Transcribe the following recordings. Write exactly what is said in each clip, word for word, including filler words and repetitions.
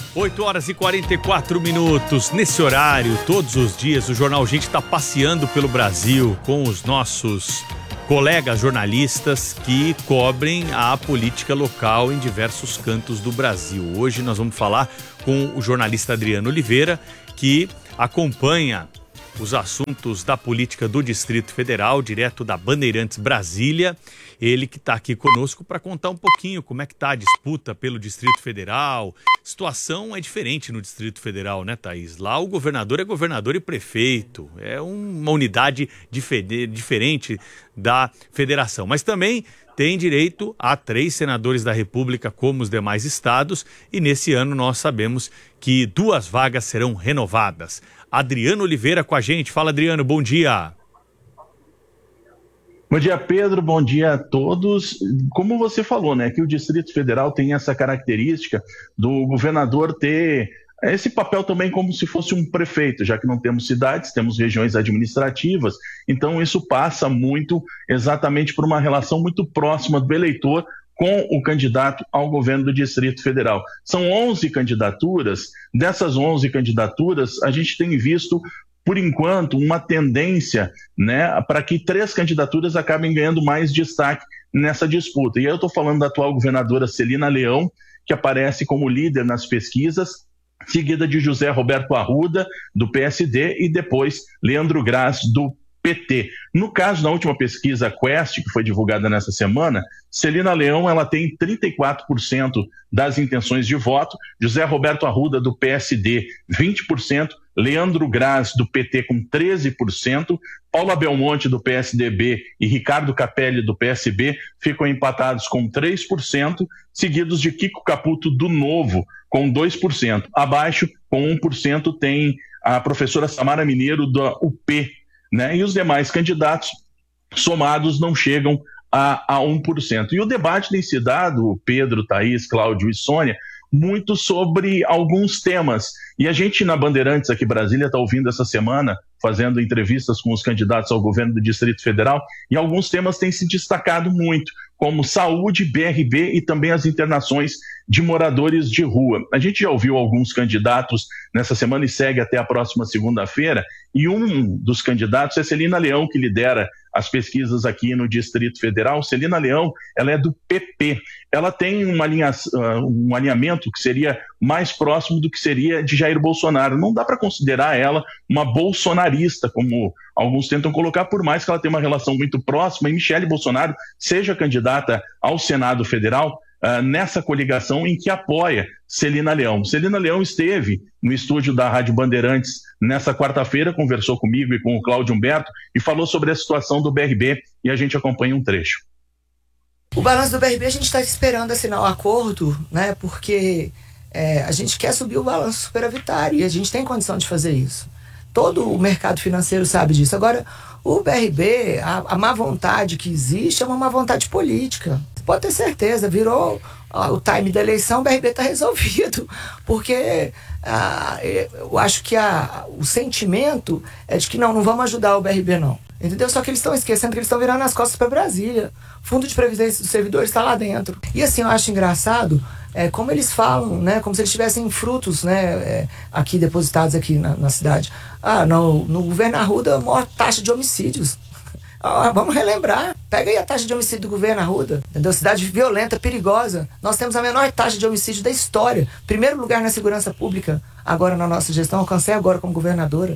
oito horas e quarenta e quatro minutos. Nesse horário, todos os dias, o Jornal Gente está passeando pelo Brasil com os nossos colegas jornalistas que cobrem a política local em diversos cantos do Brasil. Hoje nós vamos falar com o jornalista Adriano Oliveira, que acompanha os assuntos da política do Distrito Federal, direto da Bandeirantes Brasília. Ele que está aqui conosco para contar um pouquinho como é que está a disputa pelo Distrito Federal. A situação é diferente no Distrito Federal, né, Thaís? Lá o governador é governador e prefeito. É uma unidade dife- diferente da federação. Mas também tem direito a três senadores da República, como os demais estados. E nesse ano nós sabemos que duas vagas serão renovadas. Adriano Oliveira com a gente. Fala, Adriano, bom dia. Bom dia, Pedro, bom dia a todos. Como você falou, né, que o Distrito Federal tem essa característica do governador ter esse papel também como se fosse um prefeito, já que não temos cidades, temos regiões administrativas, então isso passa muito exatamente por uma relação muito próxima do eleitor com o candidato ao governo do Distrito Federal. São onze candidaturas, dessas onze candidaturas a gente tem visto por enquanto, uma tendência, né, para que três candidaturas acabem ganhando mais destaque nessa disputa. E eu estou falando da atual governadora Celina Leão, que aparece como líder nas pesquisas, seguida de José Roberto Arruda, do P S D, e depois Leandro Graz, do P T. No caso, na última pesquisa Quest, que foi divulgada nessa semana, Celina Leão ela tem trinta e quatro por cento das intenções de voto, José Roberto Arruda, do P S D, vinte por cento, Leandro Graz, do P T, com treze por cento, Paula Belmonte, do P S D B, e Ricardo Capelli, do P S B, ficam empatados com três por cento, seguidos de Kiko Caputo, do Novo, com dois por cento. Abaixo, com um por cento, tem a professora Samara Mineiro, da U P, né? E os demais candidatos somados não chegam a, a um por cento. E o debate tem se dado, Pedro, Thaís, Cláudio e Sônia, muito sobre alguns temas. E a gente na Bandeirantes aqui em Brasília está ouvindo essa semana, fazendo entrevistas com os candidatos ao governo do Distrito Federal, e alguns temas têm se destacado muito, como saúde, B R B e também as internações de moradores de rua. A gente já ouviu alguns candidatos nessa semana e segue até a próxima segunda-feira, e um dos candidatos é Celina Leão, que lidera as pesquisas aqui no Distrito Federal. Celina Leão, ela é do P P. Ela tem uma linha, um alinhamento que seria mais próximo do que seria de Jair Bolsonaro. Não dá para considerar ela uma bolsonarista, como alguns tentam colocar, por mais que ela tenha uma relação muito próxima, e Michele Bolsonaro seja candidata ao Senado Federal, Uh, nessa coligação em que apoia Celina Leão. Celina Leão esteve no estúdio da Rádio Bandeirantes nessa quarta-feira, conversou comigo e com o Cláudio Humberto e falou sobre a situação do B R B, e a gente acompanha um trecho. O balanço do B R B a gente está esperando assinar o acordo, né, porque é, a gente quer subir o balanço superavitário e a gente tem condição de fazer isso. Todo o mercado financeiro sabe disso. Agora, o B R B, a, a má vontade que existe é uma má vontade política. Você pode ter certeza, virou ó, o time da eleição, o B R B está resolvido. Porque ah, eu acho que a, o sentimento é de que não, não vamos ajudar o B R B não. Entendeu? Só que eles estão esquecendo que eles estão virando as costas para Brasília. Fundo de Previdência dos Servidores está lá dentro. E assim, eu acho engraçado é, como eles falam, né? Como se eles tivessem frutos, né? É, aqui depositados aqui na, na cidade. Ah, no, no governo Arruda, a maior taxa de homicídios. Ah, vamos relembrar. Pega aí a taxa de homicídio do governo Arruda. Entendeu? Cidade violenta, perigosa. Nós temos a menor taxa de homicídio da história. Primeiro lugar na segurança pública, agora na nossa gestão. Alcancei agora como governadora.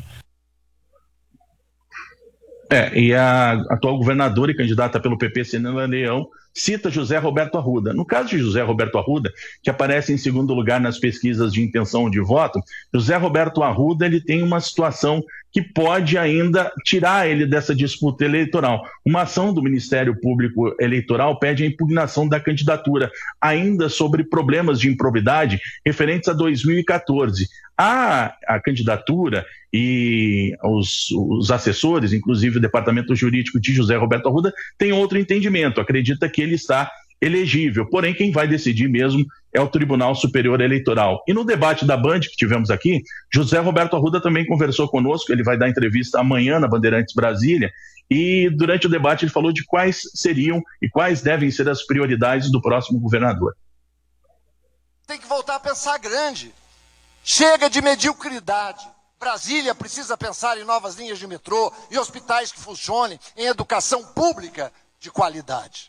É, e a atual governadora e candidata pelo P P, Celina Leão, cita José Roberto Arruda. No caso de José Roberto Arruda, que aparece em segundo lugar nas pesquisas de intenção de voto, José Roberto Arruda ele tem uma situação que pode ainda tirar ele dessa disputa eleitoral. Uma ação do Ministério Público Eleitoral pede a impugnação da candidatura, ainda sobre problemas de improbidade referentes a dois mil e quatorze. A, a candidatura e os, os assessores, inclusive o departamento jurídico de José Roberto Arruda, tem outro entendimento, acredita que ele está elegível, porém quem vai decidir mesmo é o Tribunal Superior Eleitoral. E no debate da Band que tivemos aqui, José Roberto Arruda também conversou conosco, ele vai dar entrevista amanhã na Bandeirantes Brasília, e durante o debate ele falou de quais seriam e quais devem ser as prioridades do próximo governador. Tem que voltar a pensar grande. Chega de mediocridade. Brasília precisa pensar em novas linhas de metrô e hospitais que funcionem, em educação pública de qualidade.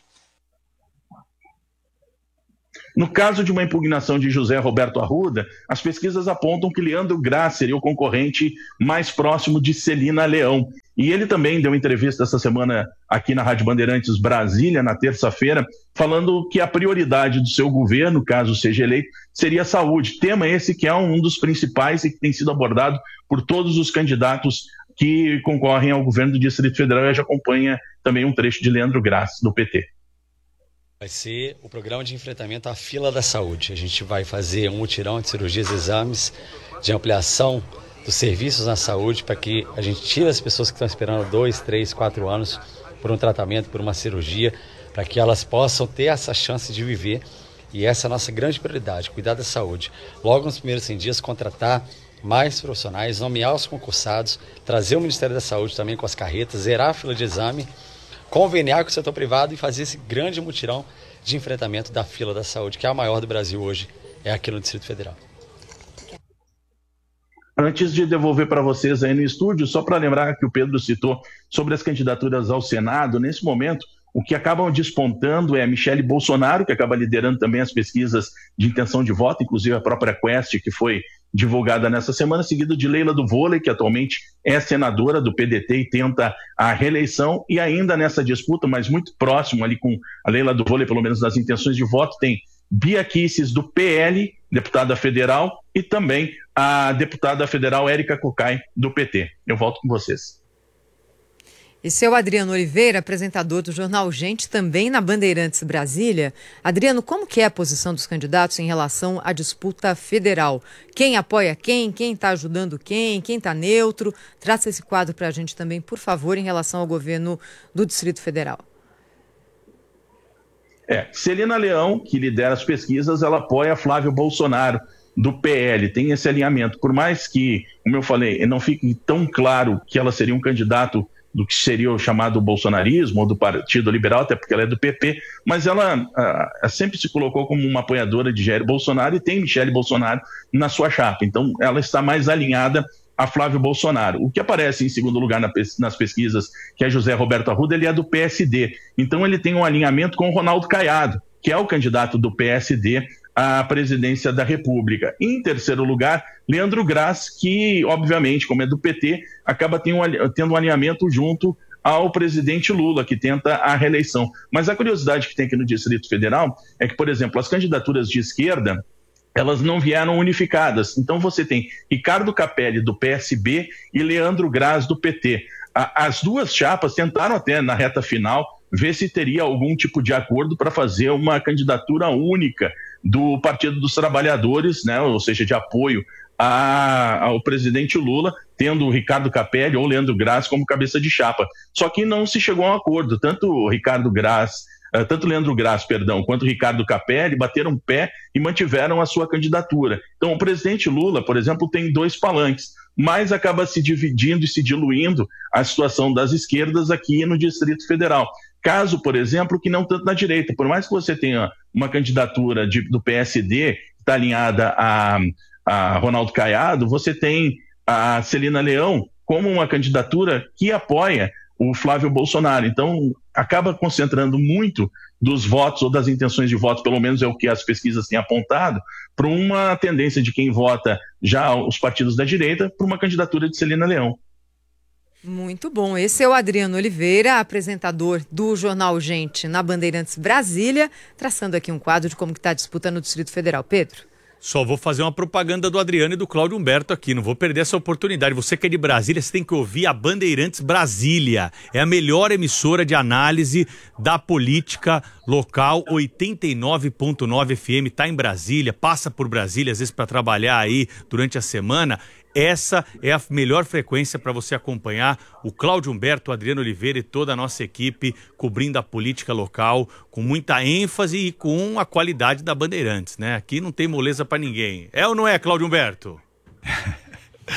No caso de uma impugnação de José Roberto Arruda, as pesquisas apontam que Leandro Graz seria o concorrente mais próximo de Celina Leão. E ele também deu entrevista essa semana aqui na Rádio Bandeirantes Brasília, na terça-feira, falando que a prioridade do seu governo, caso seja eleito, seria a saúde. Tema esse que é um dos principais e que tem sido abordado por todos os candidatos que concorrem ao governo do Distrito Federal. E a gente acompanha também um trecho de Leandro Graz, do P T. Vai ser o programa de enfrentamento à fila da saúde. A gente vai fazer um mutirão de cirurgias e exames, de ampliação dos serviços na saúde, para que a gente tire as pessoas que estão esperando dois, três, quatro anos por um tratamento, por uma cirurgia, para que elas possam ter essa chance de viver. E essa é a nossa grande prioridade, cuidar da saúde. Logo nos primeiros cem dias, contratar mais profissionais, nomear os concursados, trazer o Ministério da Saúde também com as carretas, zerar a fila de exame, conveniar com o setor privado e fazer esse grande mutirão de enfrentamento da fila da saúde, que é a maior do Brasil hoje, é aqui no Distrito Federal. Antes de devolver para vocês aí no estúdio, só para lembrar que o Pedro citou sobre as candidaturas ao Senado, nesse momento, o que acabam despontando é a Michele Bolsonaro, que acaba liderando também as pesquisas de intenção de voto, inclusive a própria Quest, que foi divulgada nessa semana, seguido de Leila do Vôlei, que atualmente é senadora do P D T e tenta a reeleição, e ainda nessa disputa, mas muito próximo ali com a Leila do Vôlei, pelo menos nas intenções de voto, tem Bia Kicis do P L, deputada federal, e também a deputada federal Érica Cocai do P T. Eu volto com vocês. Esse é o Adriano Oliveira, apresentador do Jornal Gente, também na Bandeirantes Brasília. Adriano, como que é a posição dos candidatos em relação à disputa federal? Quem apoia quem? Quem está ajudando quem? Quem está neutro? Traça esse quadro para a gente também, por favor, em relação ao governo do Distrito Federal. É, Celina Leão, que lidera as pesquisas, ela apoia Flávio Bolsonaro, do P L, tem esse alinhamento. Por mais que, como eu falei, não fique tão claro que ela seria um candidato do que seria o chamado bolsonarismo ou do Partido Liberal, até porque ela é do P P, mas ela ah, sempre se colocou como uma apoiadora de Jair Bolsonaro e tem Michele Bolsonaro na sua chapa. Então, ela está mais alinhada a Flávio Bolsonaro. O que aparece em segundo lugar na, nas pesquisas, que é José Roberto Arruda, ele é do P S D. Então, ele tem um alinhamento com o Ronaldo Caiado, que é o candidato do P S D à presidência da República. Em terceiro lugar, Leandro Graz, que, obviamente, como é do P T, acaba tendo um, tendo um alinhamento junto ao presidente Lula, que tenta a reeleição. Mas a curiosidade que tem aqui no Distrito Federal é que, por exemplo, as candidaturas de esquerda, elas não vieram unificadas. Então você tem Ricardo Capelli, do P S B, e Leandro Graz, do P T. As duas chapas tentaram até, na reta final, ver se teria algum tipo de acordo para fazer uma candidatura única do Partido dos Trabalhadores, né, ou seja, de apoio a, ao presidente Lula, tendo o Ricardo Capelli ou Leandro Graz como cabeça de chapa. Só que não se chegou a um acordo. Tanto o Ricardo Graz, tanto Leandro Graz, perdão, quanto o Ricardo Capelli bateram pé e mantiveram a sua candidatura. Então, o presidente Lula, por exemplo, tem dois palanques, mas acaba se dividindo e se diluindo a situação das esquerdas aqui no Distrito Federal. Caso, por exemplo, que não tanto na direita. Por mais que você tenha uma candidatura de, do P S D que está alinhada a, a Ronaldo Caiado, você tem a Celina Leão como uma candidatura que apoia o Flávio Bolsonaro. Então, acaba concentrando muito dos votos ou das intenções de voto, pelo menos é o que as pesquisas têm apontado, para uma tendência de quem vota já os partidos da direita para uma candidatura de Celina Leão. Muito bom. Esse é o Adriano Oliveira, apresentador do Jornal Gente na Bandeirantes Brasília, traçando aqui um quadro de como está a disputa no Distrito Federal. Pedro? Só vou fazer uma propaganda do Adriano e do Cláudio Humberto aqui, não vou perder essa oportunidade. Você que é de Brasília, você tem que ouvir a Bandeirantes Brasília. É a melhor emissora de análise da política local, oitenta e nove ponto nove F M, tá em Brasília, passa por Brasília, às vezes para trabalhar aí durante a semana. Essa é a melhor frequência para você acompanhar o Cláudio Humberto, o Adriano Oliveira e toda a nossa equipe cobrindo a política local com muita ênfase e com a qualidade da Bandeirantes, né? Aqui não tem moleza para ninguém. É ou não é, Cláudio Humberto?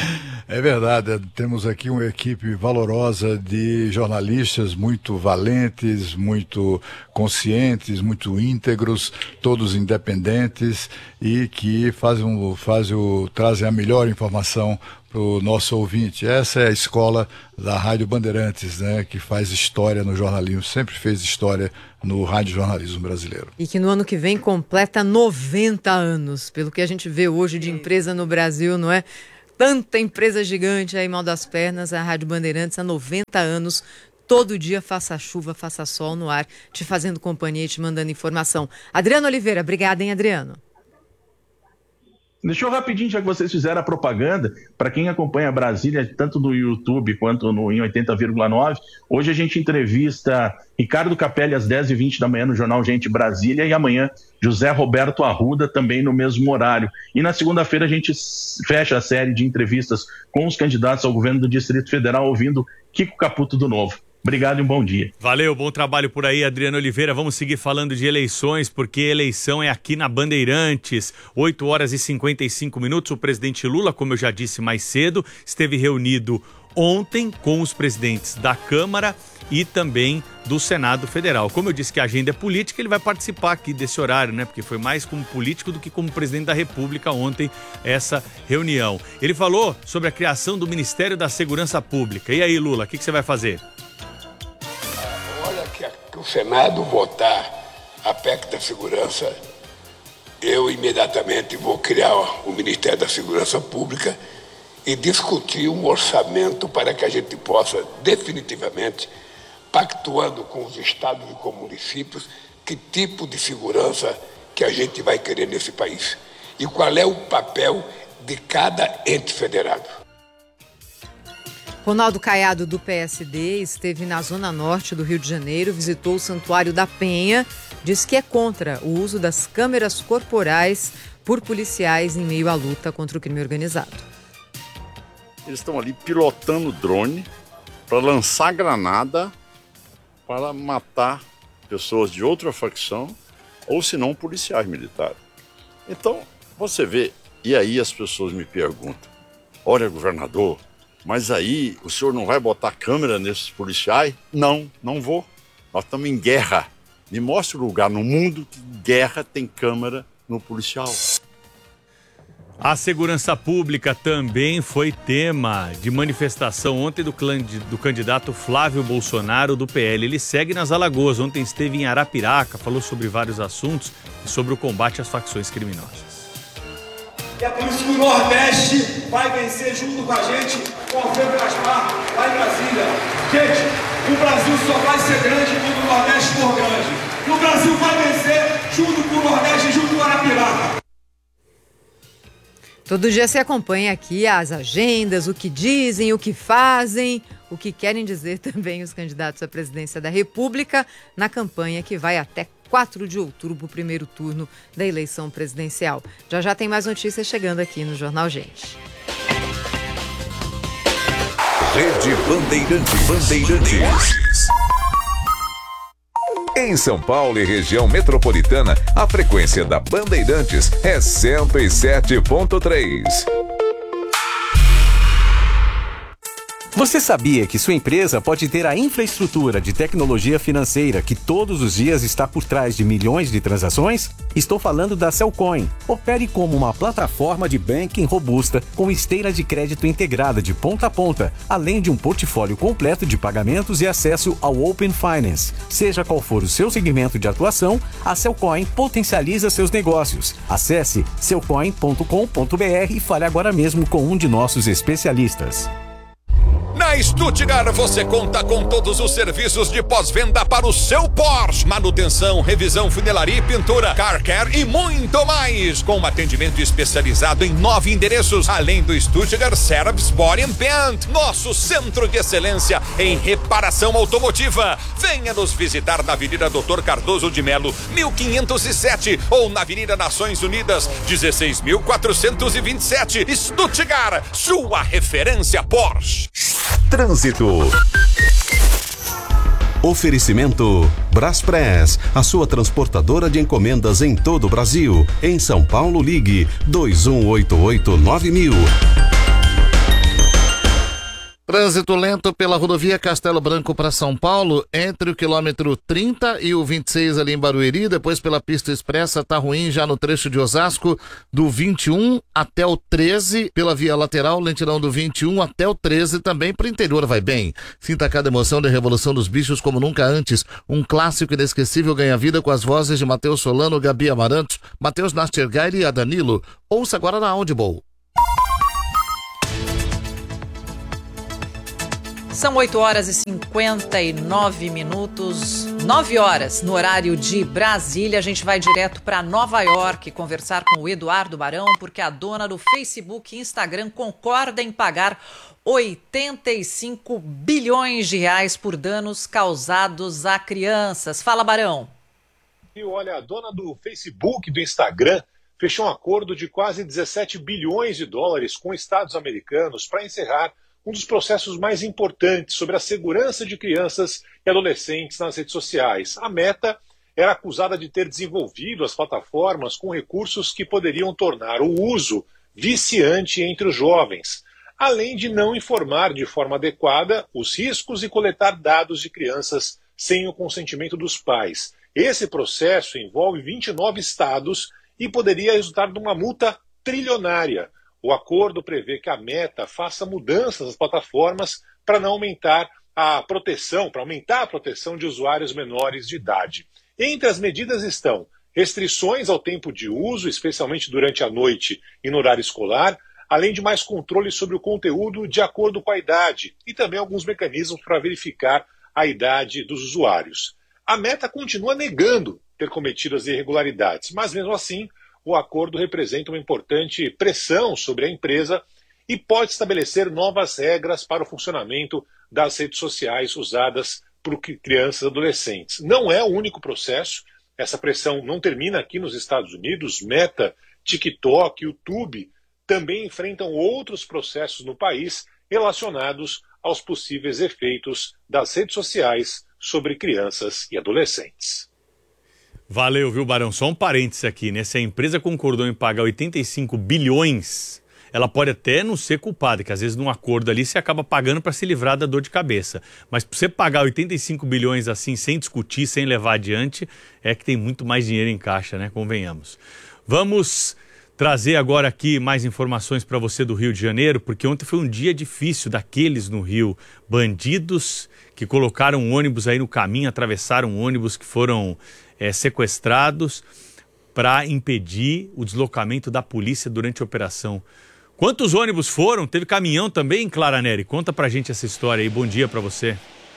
É verdade, temos aqui uma equipe valorosa de jornalistas muito valentes, muito conscientes, muito íntegros, todos independentes e que fazem, um, fazem o, trazem a melhor informação para o nosso ouvinte. Essa é a escola da Rádio Bandeirantes, né, que faz história no jornalismo, sempre fez história no radiojornalismo brasileiro. E que no ano que vem completa noventa anos, pelo que a gente vê hoje de empresa no Brasil, não é? Tanta empresa gigante aí mal das pernas, a Rádio Bandeirantes há noventa anos, todo dia faça chuva, faça sol no ar, te fazendo companhia e te mandando informação. Adriano Oliveira, obrigada, hein, Adriano? Deixa eu rapidinho, já que vocês fizeram a propaganda, para quem acompanha Brasília, tanto no YouTube quanto no em oitenta vírgula nove, hoje a gente entrevista Ricardo Capelli às dez e vinte da manhã no Jornal Gente Brasília e amanhã José Roberto Arruda também no mesmo horário. E na segunda-feira a gente fecha a série de entrevistas com os candidatos ao governo do Distrito Federal, ouvindo Kiko Caputo do Novo. Obrigado e um bom dia. Valeu, bom trabalho por aí, Adriano Oliveira. Vamos seguir falando de eleições, porque eleição é aqui na Bandeirantes. oito horas e cinquenta e cinco minutos. O presidente Lula, como eu já disse mais cedo, esteve reunido ontem com os presidentes da Câmara e também do Senado Federal. Como eu disse que a agenda é política, ele vai participar aqui desse horário, né? Porque foi mais como político do que como presidente da República ontem essa reunião. Ele falou sobre a criação do Ministério da Segurança Pública. E aí, Lula, o que, que você vai fazer? Que o Senado votar a P E C da Segurança, eu imediatamente vou criar o Ministério da Segurança Pública e discutir um orçamento para que a gente possa definitivamente, pactuando com os estados e com municípios, que tipo de segurança que a gente vai querer nesse país e qual é o papel de cada ente federado. Ronaldo Caiado, do P S D, esteve na zona norte do Rio de Janeiro, visitou o Santuário da Penha, diz que é contra o uso das câmeras corporais por policiais em meio à luta contra o crime organizado. Eles estão ali pilotando drone para lançar granada para matar pessoas de outra facção ou, se não, policiais militares. Então, você vê, e aí as pessoas me perguntam, olha, governador, mas aí o senhor não vai botar câmera nesses policiais? Não, não vou. Nós estamos em guerra. Me mostre o lugar no mundo que guerra tem câmera no policial. A segurança pública também foi tema de manifestação ontem do, do candidato Flávio Bolsonaro do P L. Ele segue nas Alagoas. Ontem esteve em Arapiraca, falou sobre vários assuntos e sobre o combate às facções criminosas. E é por isso que o Nordeste vai vencer junto com a gente, com o Febrasmar, lá em Brasília. Gente, o Brasil só vai ser grande quando o Nordeste for grande. E o Brasil vai vencer junto com o Nordeste e junto com o Arapiraca. Todo dia você acompanha aqui as agendas, o que dizem, o que fazem, o que querem dizer também os candidatos à presidência da República na campanha que vai até quatro de outubro, o primeiro turno da eleição presidencial. Já já tem mais notícias chegando aqui no Jornal Gente. Rede Bandeirantes. Bandeirantes. Em São Paulo e região metropolitana, a frequência da Bandeirantes é cento e sete ponto três. Você sabia que sua empresa pode ter a infraestrutura de tecnologia financeira que todos os dias está por trás de milhões de transações? Estou falando da Cellcoin. Opere como uma plataforma de banking robusta com esteira de crédito integrada de ponta a ponta, além de um portfólio completo de pagamentos e acesso ao Open Finance. Seja qual for o seu segmento de atuação, a Cellcoin potencializa seus negócios. Acesse cellcoin ponto com ponto br e fale agora mesmo com um de nossos especialistas. Na Stuttgart você conta com todos os serviços de pós-venda para o seu Porsche. Manutenção, revisão, funilaria e pintura, car care e muito mais. Com um atendimento especializado em nove endereços, além do Stuttgart Service Body and Paint, nosso centro de excelência em reparação automotiva. Venha nos visitar na Avenida doutor Cardoso de Melo, mil quinhentos e sete, ou na Avenida Nações Unidas, dezesseis mil quatrocentos e vinte e sete. Stuttgart, sua referência Porsche. Trânsito. Oferecimento Braspress, a sua transportadora de encomendas em todo o Brasil. Em São Paulo, ligue dois um oito oito nove mil. Trânsito lento pela rodovia Castelo Branco para São Paulo, entre o quilômetro trinta e o vinte e seis ali em Barueri, depois pela pista expressa tá ruim já no trecho de Osasco, do vinte e um até o treze, pela via lateral, lentidão do vinte e um até o treze, também para o interior vai bem. Sinta cada emoção da Revolução dos Bichos como nunca antes, um clássico inesquecível ganha vida com as vozes de Matheus Solano, Gabi Amarantos, Matheus Nastergaile e Adanilo. Ouça agora na Audible. São oito horas e cinquenta e nove minutos, nove horas no horário de Brasília. A gente vai direto para Nova York conversar com o Eduardo Barão, porque a dona do Facebook e Instagram concorda em pagar oitenta e cinco bilhões de reais por danos causados a crianças. Fala, Barão. E olha, a dona do Facebook e do Instagram fechou um acordo de quase dezessete bilhões de dólares com estados americanos para encerrar um dos processos mais importantes sobre a segurança de crianças e adolescentes nas redes sociais. A Meta era acusada de ter desenvolvido as plataformas com recursos que poderiam tornar o uso viciante entre os jovens, além de não informar de forma adequada os riscos e coletar dados de crianças sem o consentimento dos pais. Esse processo envolve vinte e nove estados e poderia resultar numa multa trilionária. O acordo prevê que a Meta faça mudanças nas plataformas para não aumentar a proteção, para aumentar a proteção de usuários menores de idade. Entre as medidas estão restrições ao tempo de uso, especialmente durante a noite e no horário escolar, além de mais controle sobre o conteúdo de acordo com a idade e também alguns mecanismos para verificar a idade dos usuários. A Meta continua negando ter cometido as irregularidades, mas mesmo assim o acordo representa uma importante pressão sobre a empresa e pode estabelecer novas regras para o funcionamento das redes sociais usadas por crianças e adolescentes. Não é o único processo, essa pressão não termina aqui nos Estados Unidos. Meta, TikTok, YouTube também enfrentam outros processos no país relacionados aos possíveis efeitos das redes sociais sobre crianças e adolescentes. Valeu, viu, Barão? Só um parênteses aqui, né? Se a empresa concordou em pagar oitenta e cinco bilhões, ela pode até não ser culpada, que às vezes num acordo ali você acaba pagando para se livrar da dor de cabeça. Mas para você pagar oitenta e cinco bilhões assim, sem discutir, sem levar adiante, é que tem muito mais dinheiro em caixa, né? Convenhamos. Vamos trazer agora aqui mais informações para você do Rio de Janeiro, porque ontem foi um dia difícil daqueles no Rio. Bandidos que colocaram um ônibus aí no caminho, atravessaram um ônibus que foram é, sequestrados para impedir o deslocamento da polícia durante a operação. Quantos ônibus foram? Teve caminhão também, Clara Neri? Conta pra gente essa história aí. Bom dia para você.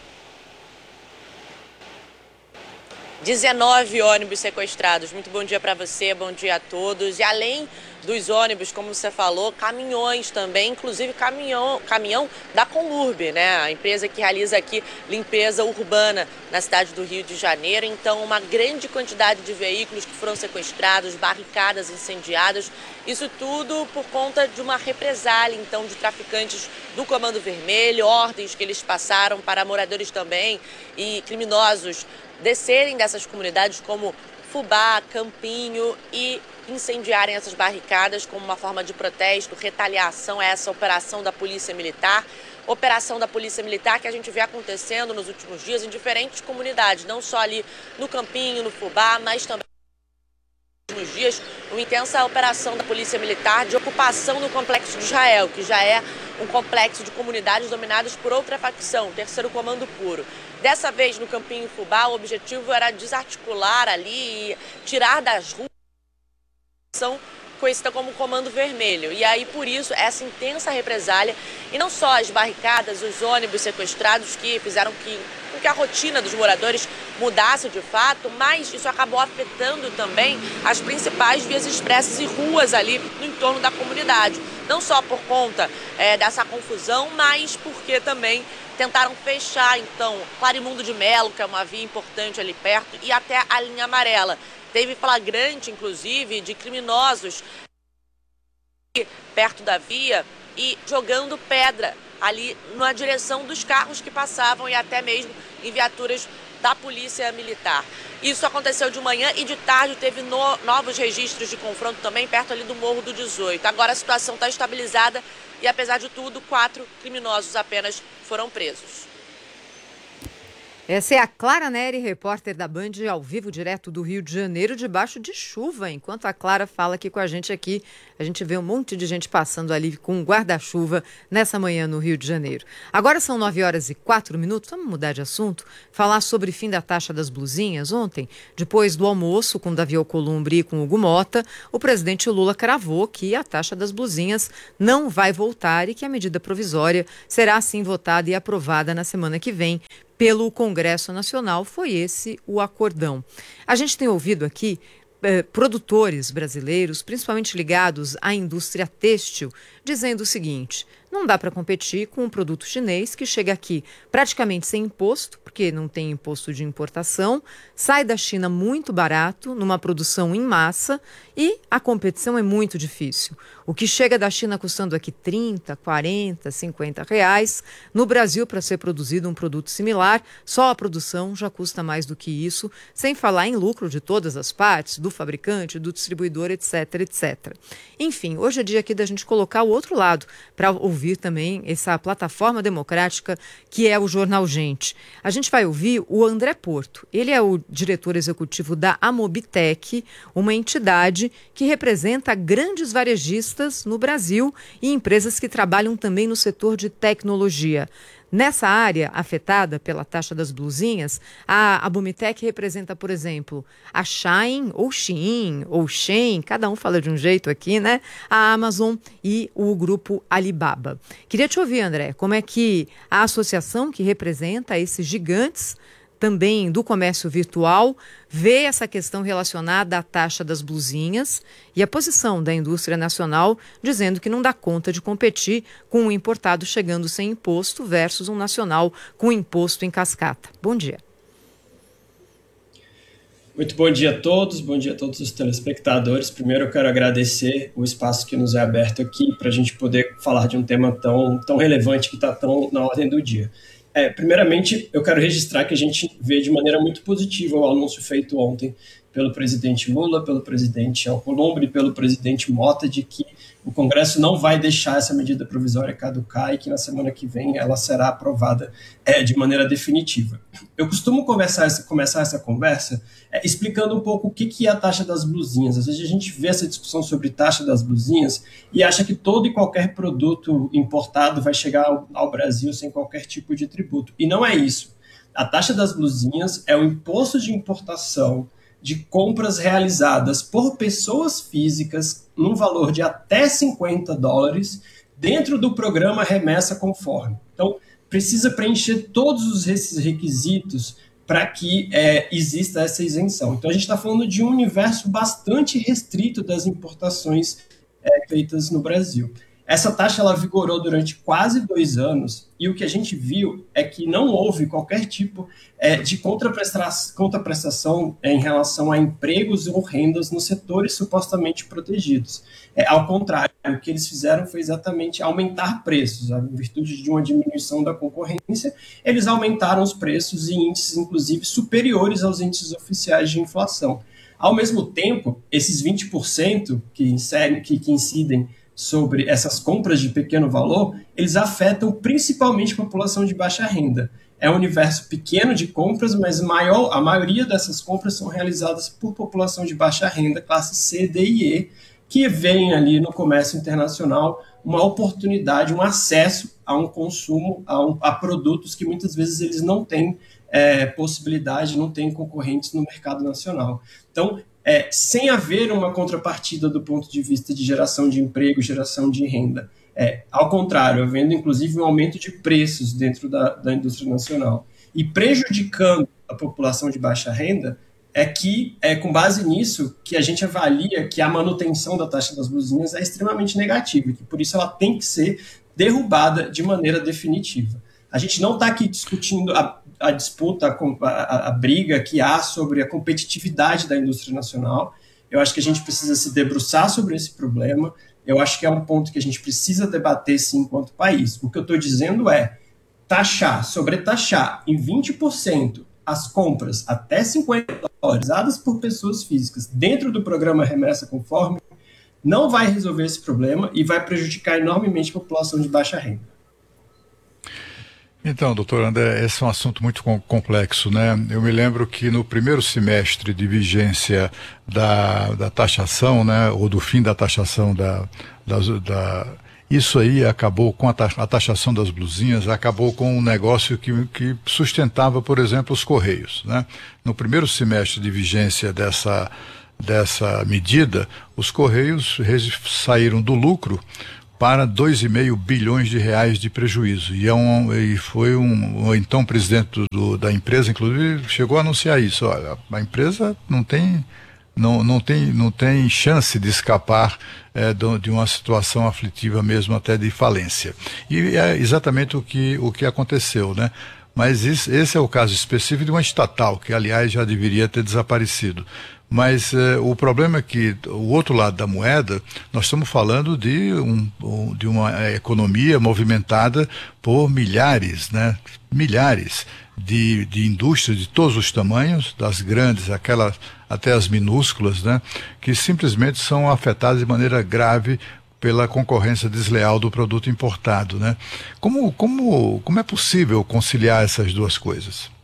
dezenove ônibus sequestrados. Muito bom dia para você, bom dia a todos. E além dos ônibus, como você falou, caminhões também, inclusive caminhão, caminhão da Conurb, né? A empresa que realiza aqui limpeza urbana na cidade do Rio de Janeiro. Então, uma grande quantidade de veículos que foram sequestrados, barricadas incendiadas. Isso tudo por conta de uma represália, então, de traficantes do Comando Vermelho, ordens que eles passaram para moradores também e criminosos descerem dessas comunidades como Fubá, Campinho e incendiarem essas barricadas como uma forma de protesto, retaliação a essa operação da Polícia Militar. Operação da Polícia Militar que a gente vê acontecendo nos últimos dias em diferentes comunidades, não só ali no Campinho, no Fubá, mas também nos dias uma intensa operação da Polícia Militar de ocupação do Complexo de Israel, que já é um complexo de comunidades dominadas por outra facção, o Terceiro Comando Puro. Dessa vez, no Campinho Fubá, o objetivo era desarticular ali e tirar das ruas a facção conhecida como Comando Vermelho. E aí, por isso, essa intensa represália, e não só as barricadas, os ônibus sequestrados que fizeram que, com que a rotina dos moradores mudasse de fato, mas isso acabou afetando também as principais vias expressas e ruas ali no entorno da comunidade. Não só por conta é, dessa confusão, mas porque também tentaram fechar, então, Clarimundo de Melo, que é uma via importante ali perto, e até a linha amarela. Teve flagrante, inclusive, de criminosos perto da via e jogando pedra ali na direção dos carros que passavam e até mesmo em viaturas da Polícia Militar. Isso aconteceu de manhã e de tarde teve no, novos registros de confronto também perto ali do Morro do dezoito. Agora a situação está estabilizada, e, apesar de tudo, quatro criminosos apenas foram presos. Essa é a Clara Neri, repórter da Band, ao vivo, direto do Rio de Janeiro, debaixo de chuva. Enquanto a Clara fala aqui com a gente aqui, a gente vê um monte de gente passando ali com um guarda-chuva nessa manhã no Rio de Janeiro. Agora são nove horas e quatro minutos, vamos mudar de assunto, falar sobre o fim da taxa das blusinhas. Ontem, depois do almoço com Davi Alcolumbre e com Hugo Mota, o presidente Lula cravou que a taxa das blusinhas não vai voltar e que a medida provisória será assim votada e aprovada na semana que vem pelo Congresso Nacional. Foi esse o acordão. A gente tem ouvido aqui eh, produtores brasileiros, principalmente ligados à indústria têxtil, dizendo o seguinte: não dá para competir com um produto chinês que chega aqui praticamente sem imposto, porque não tem imposto de importação, sai da China muito barato, numa produção em massa, e a competição é muito difícil. O que chega da China custando aqui trinta, quarenta, cinquenta reais, no Brasil, para ser produzido um produto similar, só a produção já custa mais do que isso, sem falar em lucro de todas as partes, do fabricante, do distribuidor, etc, etcétera. Enfim, hoje é dia aqui da gente colocar o outro lado, para ouvir também essa plataforma democrática que é o Jornal Gente. A gente vai ouvir o André Porto. Ele é o diretor executivo da Amobitec, uma entidade que representa grandes varejistas no Brasil e empresas que trabalham também no setor de tecnologia. Nessa área afetada pela taxa das blusinhas, a Amobitec representa, por exemplo, a Shein, ou Shein, ou Shein, cada um fala de um jeito aqui, né? A Amazon e o grupo Alibaba. Queria te ouvir, André, como é que a associação que representa esses gigantes também do comércio virtual vê essa questão relacionada à taxa das blusinhas e a posição da indústria nacional dizendo que não dá conta de competir com um importado chegando sem imposto versus um nacional com imposto em cascata. Bom dia. Muito bom dia a todos, bom dia a todos os telespectadores. Primeiro eu quero agradecer o espaço que nos é aberto aqui para a gente poder falar de um tema tão, tão relevante que está tão na ordem do dia. É, primeiramente, eu quero registrar que a gente vê de maneira muito positiva o anúncio feito ontem pelo presidente Lula, pelo presidente Alcolumbre e pelo presidente Mota de que o Congresso não vai deixar essa medida provisória caducar e que na semana que vem ela será aprovada é, de maneira definitiva. Eu costumo conversar essa, começar essa conversa é, explicando um pouco o que, que é a taxa das blusinhas. Às vezes a gente vê essa discussão sobre taxa das blusinhas e acha que todo e qualquer produto importado vai chegar ao, ao Brasil sem qualquer tipo de tributo. E não é isso. A taxa das blusinhas é o imposto de importação de compras realizadas por pessoas físicas num valor de até cinquenta dólares dentro do programa Remessa Conforme. Então, precisa preencher todos esses requisitos para que é, exista essa isenção. Então, a gente está falando de um universo bastante restrito das importações é, feitas no Brasil. Essa taxa ela vigorou durante quase dois anos e o que a gente viu é que não houve qualquer tipo é, de contraprestação, contraprestação é, em relação a empregos ou rendas nos setores supostamente protegidos. É, ao contrário, o que eles fizeram foi exatamente aumentar preços. Em virtude de uma diminuição da concorrência, eles aumentaram os preços em índices, inclusive, superiores aos índices oficiais de inflação. Ao mesmo tempo, esses vinte por cento que, inserem, que, que incidem sobre essas compras de pequeno valor, eles afetam principalmente a população de baixa renda. É um universo pequeno de compras, mas maior, a maioria dessas compras são realizadas por população de baixa renda, classe C, D e E, que veem ali no comércio internacional uma oportunidade, um acesso a um consumo, a, um, a produtos que muitas vezes eles não têm é, possibilidade, não têm concorrentes no mercado nacional. Então, É, sem haver uma contrapartida do ponto de vista de geração de emprego, geração de renda. É, ao contrário, havendo inclusive um aumento de preços dentro da, da indústria nacional e prejudicando a população de baixa renda, é que, é com base nisso, que a gente avalia que a manutenção da taxa das blusinhas é extremamente negativa e que por isso ela tem que ser derrubada de maneira definitiva. A gente não está aqui discutindo a, a disputa, a, a, a briga que há sobre a competitividade da indústria nacional. Eu acho que a gente precisa se debruçar sobre esse problema. Eu acho que é um ponto que a gente precisa debater, sim, enquanto país. O que eu estou dizendo é taxar, sobretaxar em vinte por cento as compras até cinquenta dólares realizadas por pessoas físicas dentro do programa Remessa Conforme não vai resolver esse problema e vai prejudicar enormemente a população de baixa renda. Então, doutor André, esse é um assunto muito complexo, né? Eu me lembro que no primeiro semestre de vigência da, da taxação, né, ou do fim da taxação da, da, da isso aí acabou com a, ta, a taxação das blusinhas, acabou com um negócio que, que sustentava, por exemplo, os Correios, né? No primeiro semestre de vigência dessa, dessa medida, os Correios saíram do lucro para dois vírgula cinco bilhões de reais de prejuízo. E, é um, e foi um, o então presidente do, da empresa, inclusive, chegou a anunciar isso. Olha, a empresa não tem, não, não tem, não tem chance de escapar é, de uma situação aflitiva mesmo, até de falência. E é exatamente o que, o que aconteceu, né? Mas isso, esse é o caso específico de uma estatal, que aliás já deveria ter desaparecido. Mas eh, o problema é que o outro lado da moeda, nós estamos falando de, um, um, de uma economia movimentada por milhares, né? Milhares de, de indústrias de todos os tamanhos, das grandes aquelas, até as minúsculas, né? Que simplesmente são afetadas de maneira grave pela concorrência desleal do produto importado, né? Como, como, como é possível conciliar essas duas coisas?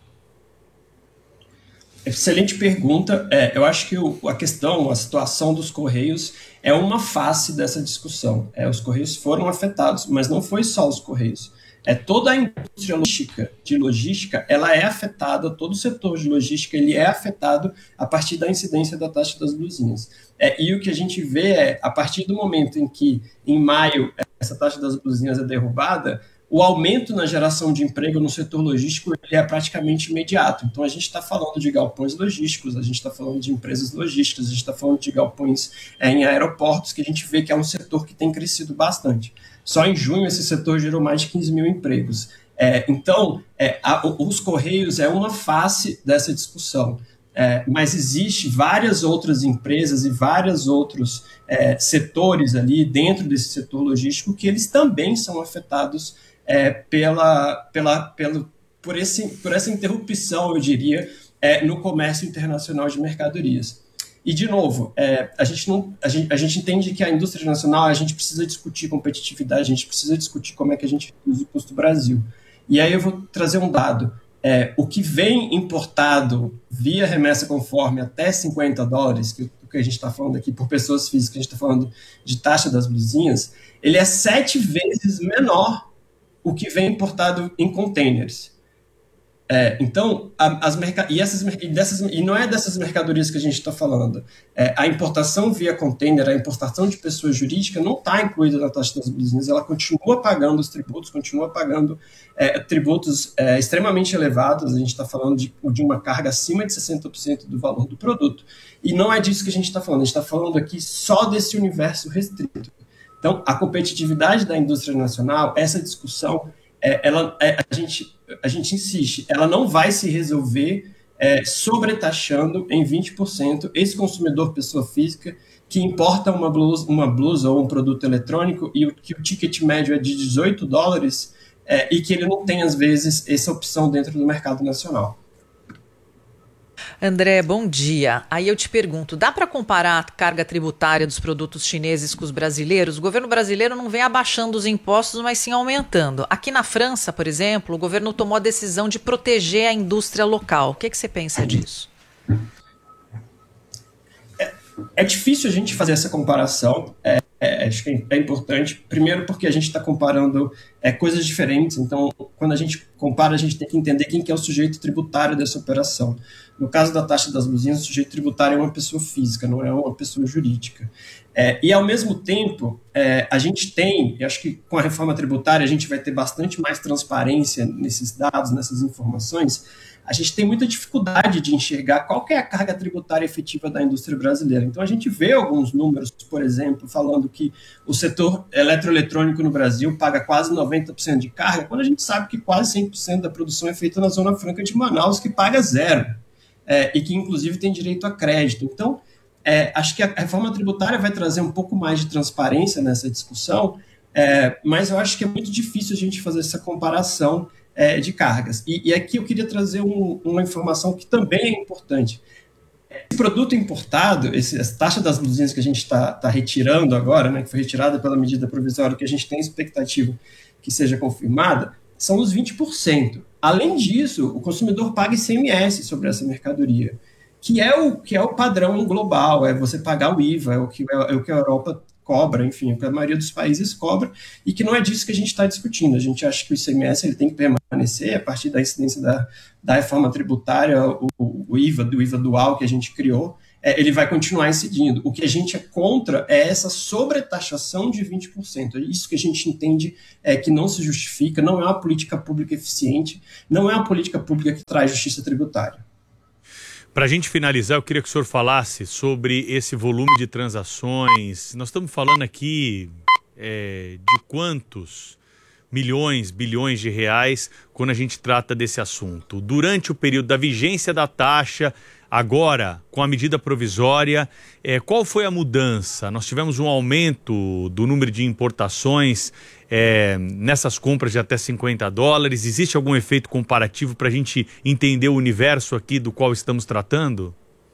Excelente pergunta. É, eu acho que o, a questão, a situação dos Correios é uma face dessa discussão. É, os Correios foram afetados, mas não foi só os Correios. É, toda a indústria logística, de logística, ela é afetada, todo o setor de logística ele é afetado a partir da incidência da taxa das blusinhas. É, e o que a gente vê é, a partir do momento em que, em maio, essa taxa das blusinhas é derrubada, o aumento na geração de emprego no setor logístico ele é praticamente imediato. Então, a gente está falando de galpões logísticos, a gente está falando de empresas logísticas, a gente está falando de galpões é, em aeroportos, que a gente vê que é um setor que tem crescido bastante. Só em junho, esse setor gerou mais de quinze mil empregos. É, então, é, a, os Correios é uma face dessa discussão. É, mas existe várias outras empresas e vários outros é, setores ali dentro desse setor logístico que eles também são afetados É, pela, pela, pelo, por, esse, por essa interrupção, eu diria, é, no comércio internacional de mercadorias. E, de novo, é, a, gente não, a, gente, a gente entende que a indústria nacional, a gente precisa discutir competitividade, a gente precisa discutir como é que a gente reduz o custo do Brasil. E aí eu vou trazer um dado. É, o que vem importado via remessa conforme até cinquenta dólares, que, que a gente está falando aqui por pessoas físicas, a gente está falando de taxa das blusinhas, ele é sete vezes menor o que vem importado em containers. É, então, a, as merca e, essas, e, dessas, e não é dessas mercadorias que a gente está falando. É, a importação via container, a importação de pessoa jurídica não está incluída na taxa das blusinhas, ela continua pagando os tributos, continua pagando é, tributos é, extremamente elevados, a gente está falando de, de uma carga acima de sessenta por cento do valor do produto. E não é disso que a gente está falando, a gente está falando aqui só desse universo restrito. Então, a competitividade da indústria nacional, essa discussão, é, ela, é, a, gente, a gente insiste, ela não vai se resolver é, sobretaxando em vinte por cento esse consumidor pessoa física que importa uma blusa, uma blusa ou um produto eletrônico e o, que o ticket médio é de dezoito dólares é, e que ele não tem, às vezes, essa opção dentro do mercado nacional. André, bom dia. Aí eu te pergunto, dá para comparar a carga tributária dos produtos chineses com os brasileiros? O governo brasileiro não vem abaixando os impostos, mas sim aumentando. Aqui na França, por exemplo, o governo tomou a decisão de proteger a indústria local. O que, que você pensa disso? É, é difícil a gente fazer essa comparação. É, é, acho que é importante. Primeiro porque a gente está comparando é, coisas diferentes. Então, quando a gente compara, a gente tem que entender quem que é o sujeito tributário dessa operação. No caso da taxa das blusinhas, o sujeito tributário é uma pessoa física, não é uma pessoa jurídica. É, e, ao mesmo tempo, é, a gente tem, eu acho que com a reforma tributária a gente vai ter bastante mais transparência nesses dados, nessas informações. A gente tem muita dificuldade de enxergar qual que é a carga tributária efetiva da indústria brasileira. Então, a gente vê alguns números, por exemplo, falando que o setor eletroeletrônico no Brasil paga quase noventa por cento de carga, quando a gente sabe que quase cem por cento da produção é feita na Zona Franca de Manaus, que paga zero. É, e que, inclusive, tem direito a crédito. Então, é, acho que a reforma tributária vai trazer um pouco mais de transparência nessa discussão, é, mas eu acho que é muito difícil a gente fazer essa comparação é, de cargas. E, e aqui eu queria trazer um, uma informação que também é importante. Esse produto importado, esse, essa taxa das blusinhas que a gente está tá retirando agora, né, que foi retirada pela medida provisória, que a gente tem expectativa que seja confirmada, são os vinte por cento. Além disso, o consumidor paga I C M S sobre essa mercadoria, que é o, que é o padrão global, é você pagar o I V A, é o que, é o que a Europa cobra, enfim, o que a maioria dos países cobra, e que não é disso que a gente está discutindo. A gente acha que o I C M S ele tem que permanecer a partir da incidência da, da reforma tributária, o, o I V A, do I V A dual que a gente criou, é, ele vai continuar incidindo. O que a gente é contra é essa sobretaxação de vinte por cento. É isso que a gente entende é, que não se justifica, não é uma política pública eficiente, não é uma política pública que traz justiça tributária. Para a gente finalizar, eu queria que o senhor falasse sobre esse volume de transações. Nós estamos falando aqui é, de quantos milhões, bilhões de reais quando a gente trata desse assunto. Durante o período da vigência da taxa, agora com a medida provisória, é, qual foi a mudança? Nós tivemos um aumento do número de importações é, nessas compras de até cinquenta dólares. Existe algum efeito comparativo para a gente entender o universo aqui do qual estamos tratando?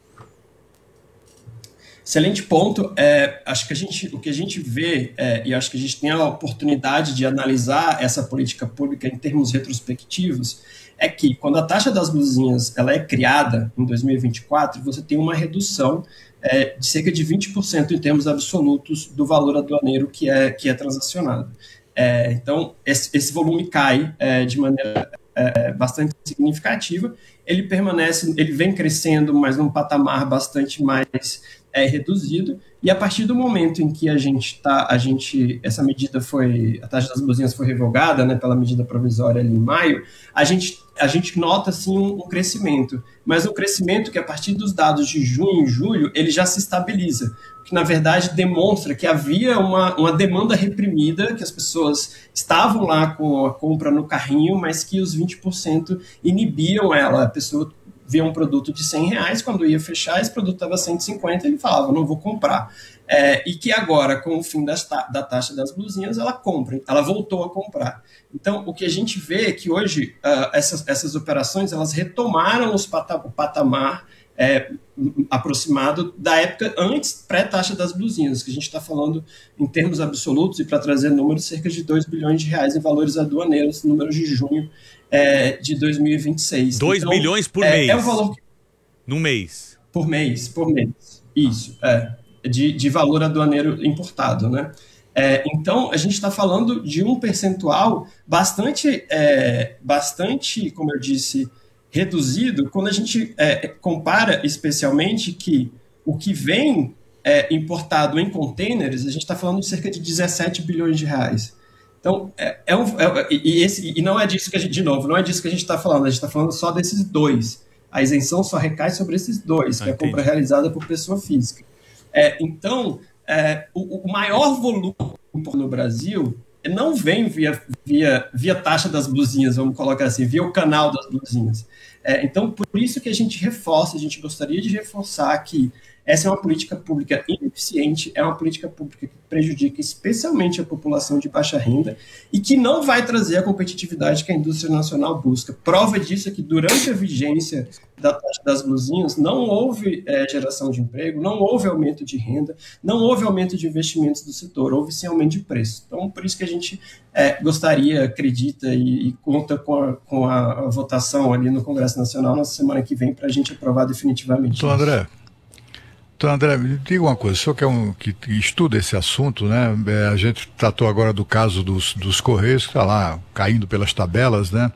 Excelente ponto. É, acho que a gente, o que a gente vê, é, e acho que a gente tem a oportunidade de analisar essa política pública em termos retrospectivos, é que quando a taxa das blusinhas ela é criada em dois mil e vinte e quatro, você tem uma redução é, de cerca de vinte por cento em termos absolutos do valor aduaneiro que é, que é transacionado. É, então, esse, esse volume cai é, de maneira é, bastante significativa. Ele permanece, ele vem crescendo, mas num patamar bastante mais é, reduzido. E a partir do momento em que a gente está, a gente, essa medida foi, a taxa das blusinhas foi revogada, né, pela medida provisória ali em maio, a gente, a gente nota assim um, um crescimento, mas um crescimento que a partir dos dados de junho e julho ele já se estabiliza, que na verdade demonstra que havia uma, uma demanda reprimida, que as pessoas estavam lá com a compra no carrinho, mas que os vinte por cento inibiam ela, a pessoa via um produto de cem reais, quando ia fechar, esse produto estava cento e cinquenta, ele falava, não vou comprar. É, e que agora, com o fim das ta- da taxa das blusinhas, ela compra, ela voltou a comprar. Então, o que a gente vê é que hoje, uh, essas, essas operações, elas retomaram os pata- o patamar é, aproximado da época antes, pré-taxa das blusinhas, que a gente está falando em termos absolutos, e para trazer números, cerca de dois bilhões de reais em valores aduaneiros, números de junho é, de dois mil e vinte e seis. dois então, bilhões por é, mês? É um valor... No mês? Por mês, por mês. Isso, é. De, de valor aduaneiro importado, né? É, então, a gente está falando de um percentual bastante, é, bastante, como eu disse, reduzido, quando a gente é, compara especialmente que o que vem é, importado em containers, a gente está falando de cerca de dezessete bilhões de reais. Então, é, é um, é, e, esse, e não é disso que a gente, de novo, não é disso que a gente está falando, a gente está falando só desses dois. A isenção só recai sobre esses dois, que ah, é a compra realizada por pessoa física. É, então, é, o, o maior volume no Brasil não vem via, via, via taxa das blusinhas, vamos colocar assim, via o canal das blusinhas. É, então, por isso que a gente reforça, a gente gostaria de reforçar que essa é uma política pública ineficiente, é uma política pública que prejudica especialmente a população de baixa renda e que não vai trazer a competitividade que a indústria nacional busca. Prova disso é que durante a vigência da taxa das blusinhas não houve é, geração de emprego, não houve aumento de renda, não houve aumento de investimentos do setor, houve sim aumento de preço. Então, por isso que a gente é, gostaria, acredita e, e conta com, a, com a, a votação ali no Congresso Nacional na semana que vem para a gente aprovar definitivamente. Então, André, Então, André, me diga uma coisa, o senhor que, é um, que estuda esse assunto, né? É, a gente tratou agora do caso dos, dos Correios, que está lá caindo pelas tabelas, né?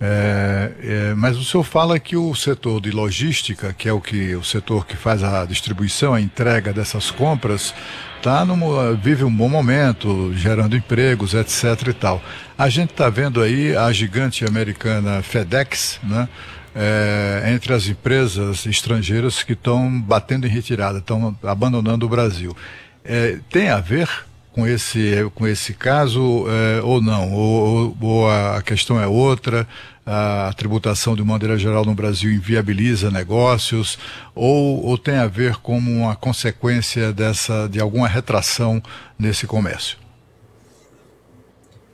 É, é, mas o senhor fala que o setor de logística, que é o, que, o setor que faz a distribuição, a entrega dessas compras, tá num, vive um bom momento, gerando empregos, etc e tal. A gente está vendo aí a gigante americana FedEx, né? É, entre as empresas estrangeiras que estão batendo em retirada, estão abandonando o Brasil. É, tem a ver com esse, com esse caso é, ou não? Ou, ou a questão é outra, a tributação de maneira geral no Brasil inviabiliza negócios, ou, ou tem a ver com uma consequência dessa, de alguma retração nesse comércio?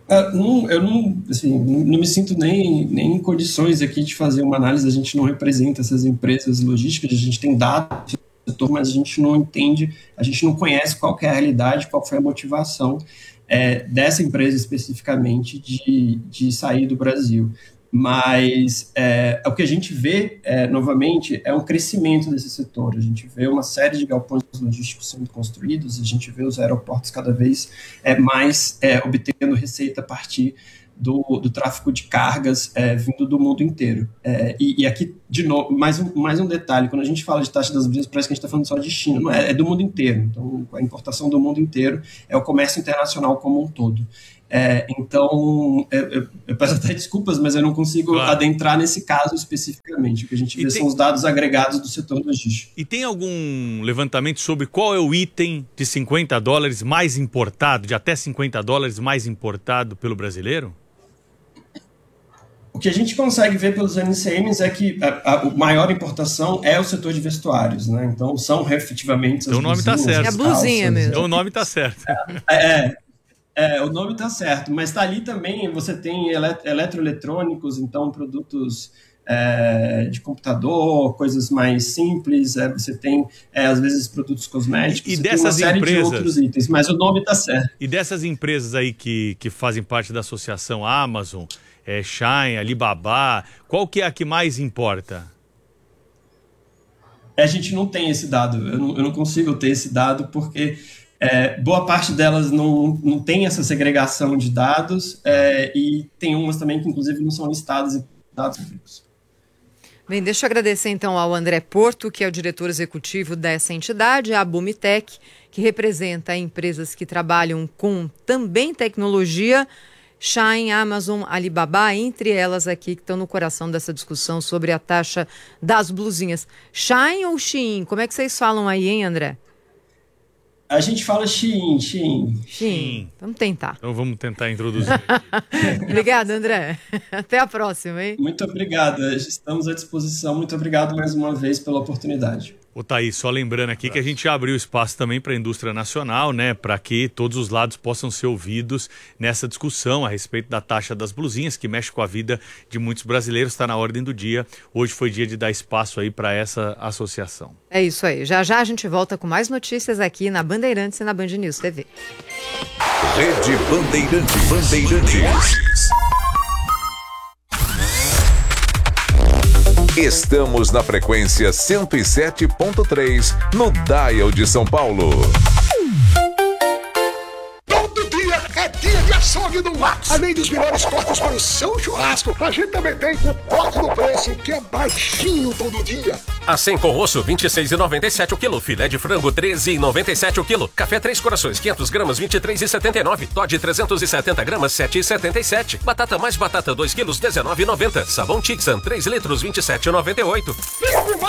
Uh, não, eu não, assim, não me sinto nem, nem em condições aqui de fazer uma análise. A gente não representa essas empresas logísticas, a gente tem dados do setor, mas a gente não entende, a gente não conhece qual que é a realidade, qual foi a motivação é, dessa empresa especificamente de, de sair do Brasil. Mas é, o que a gente vê, é, novamente, é um crescimento desse setor. A gente vê uma série de galpões logísticos sendo construídos, a gente vê os aeroportos cada vez é, mais é, obtendo receita a partir do, do tráfego de cargas é, vindo do mundo inteiro. É, e, e aqui, de novo, mais um, mais um detalhe, quando a gente fala de taxa das brisas, parece que a gente está falando só de China, não é, é do mundo inteiro. Então, a importação do mundo inteiro é o comércio internacional como um todo. É, então, eu, eu peço até desculpas, mas eu não consigo claro. adentrar nesse caso especificamente. O que a gente vê tem, são os dados agregados do setor logístico. E tem algum levantamento sobre qual é o item de cinquenta dólares mais importado, de até cinquenta dólares mais importado pelo brasileiro? O que a gente consegue ver pelos M C Ms é que a, a, a maior importação é o setor de vestuários, né? Então, são efetivamente... Então, o nome está certo. É a blusinha mesmo. Então, o nome está certo. É, é. É, o nome está certo, mas está ali também, você tem elet- eletroeletrônicos, então produtos é, de computador, coisas mais simples, é, você tem, é, às vezes, produtos cosméticos, e você dessas tem uma série empresas, de outros itens, mas o nome está certo. E dessas empresas aí que, que fazem parte da associação Amazon, é, Shein, Alibaba, qual que é a que mais importa? A gente não tem esse dado, eu não, eu não consigo ter esse dado porque... É, boa parte delas não, não tem essa segregação de dados é, e tem umas também que inclusive não são listadas em dados públicos. Bem, deixa eu agradecer então ao André Porto, que é o diretor executivo dessa entidade, a Bumitec, que representa empresas que trabalham com também tecnologia, Shein, Amazon, Alibaba, entre elas aqui que estão no coração dessa discussão sobre a taxa das blusinhas. Shein ou Shein? Como é que vocês falam aí, hein, André? A gente fala Shein, Shein. Shein. Vamos tentar. Então vamos tentar introduzir. Obrigado, André. Até a próxima, hein? Muito obrigado. Estamos à disposição. Muito obrigado mais uma vez pela oportunidade. Ô, Thaís, só lembrando aqui que a gente abriu espaço também para a indústria nacional, né? Para que todos os lados possam ser ouvidos nessa discussão a respeito da taxa das blusinhas, que mexe com a vida de muitos brasileiros, está na ordem do dia. Hoje foi dia de dar espaço aí para essa associação. É isso aí. Já já a gente volta com mais notícias aqui na Bandeirantes e na Band News T V. Rede Bandeirantes. Bandeirantes. Estamos na frequência cento e sete ponto três, no Dial de São Paulo. Todo dia é dia de açougue do Max. Além dos melhores cortes para o seu churrasco, a gente também tem o corte do preço, que é baixinho todo dia. Acém com osso, vinte e seis reais e noventa e sete centavos o quilo. Filé de frango, treze reais e noventa e sete centavos o quilo. Café Três Corações, quinhentas gramas, vinte e três reais e setenta e nove centavos. Toddy, trezentas e setenta gramas, sete reais e setenta e sete centavos. Batata mais batata, dois quilos, dezenove reais e noventa centavos. Sabão Tixan, três litros, vinte e sete reais e noventa e oito centavos.